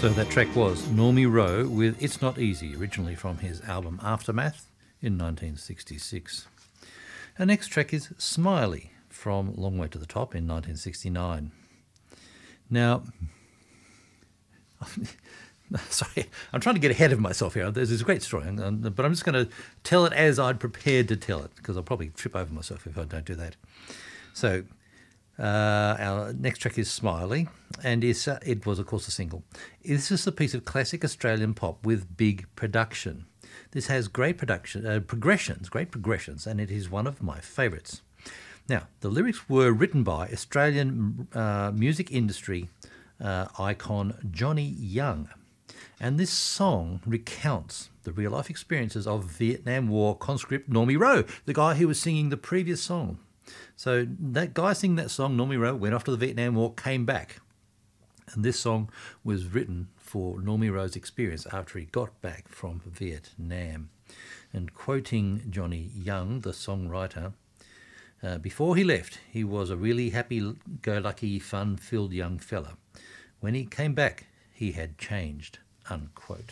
So that track was Normie Rowe with It's Not Easy, originally from his album Aftermath in 1966. Our next track is Smiley from Long Way to the Top in 1969. Now, sorry, I'm trying to get ahead of myself here. There's this great story, but I'm just going to tell it as I'd prepared to tell it, because I'll probably trip over myself if I don't do that. So, our next track is Smiley, and it was, of course, a single. This is a piece of classic Australian pop with big production. This has great great progressions, and it is one of my favourites. Now, the lyrics were written by Australian music industry icon Johnny Young, and this song recounts the real-life experiences of Vietnam War conscript Normie Rowe, the guy who was singing the previous song. So that guy singing that song, Normie Rowe, went off to the Vietnam War, came back. And this song was written for Normie Rowe's experience after he got back from Vietnam. And quoting Johnny Young, the songwriter, before he left, he was a really happy-go-lucky, fun-filled young fella. When he came back, he had changed, unquote.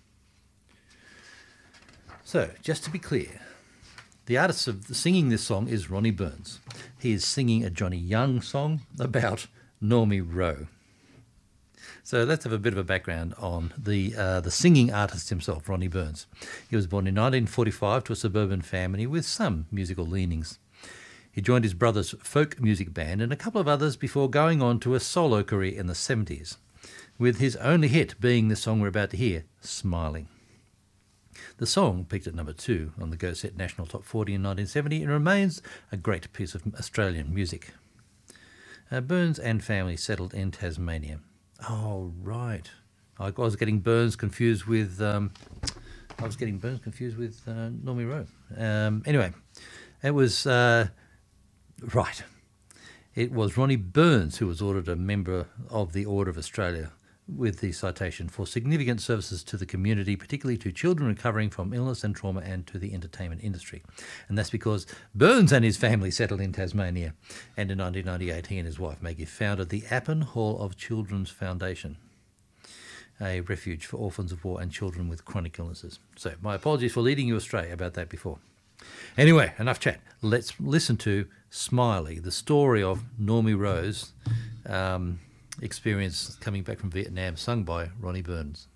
So, just to be clear, the artist singing this song is Ronnie Burns. He is singing a Johnny Young song about Normie Rowe. So let's have a bit of a background on the singing artist himself, Ronnie Burns. He was born in 1945 to a suburban family with some musical leanings. He joined his brother's folk music band and a couple of others before going on to a solo career in the 70s, with his only hit being the song we're about to hear, Smiling. The song peaked at number 2 on the Go Set National Top 40 in 1970 and remains a great piece of Australian music. Burns and family settled in Tasmania. Oh, right. I was getting Burns confused with Normie Rowe. Anyway, it was right. It was Ronnie Burns who was ordered a member of the Order of Australia with the citation for significant services to the community, particularly to children recovering from illness and trauma and to the entertainment industry. And that's because Burns and his family settled in Tasmania. And in 1998, he and his wife Maggie founded the Appin Hall of Children's Foundation, a refuge for orphans of war and children with chronic illnesses. So my apologies for leading you astray about that before. Anyway, enough chat. Let's listen to Smiley, the story of Normie Rowe's experience coming back from Vietnam, sung by Ronnie Burns.